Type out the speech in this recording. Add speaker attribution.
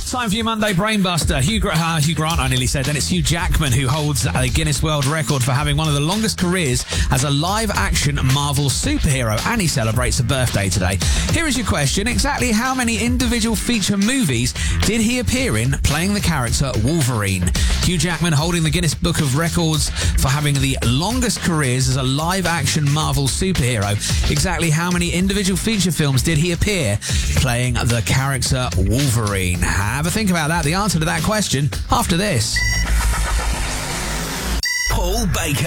Speaker 1: Time for your Monday Brainbuster. Hugh Grant, I nearly said. Then it's Hugh Jackman who holds a Guinness World Record for having one of the longest careers as a live-action Marvel superhero, and he celebrates a birthday today. Here is your question. Exactly how many individual feature movies did he appear in playing the character Wolverine? Hugh Jackman holding the Guinness Book of Records for having the longest careers as a live-action Marvel superhero. Exactly how many individual feature films did he appear playing the character Wolverine? Have a think about that. The answer to that question after this.
Speaker 2: Paul Baker.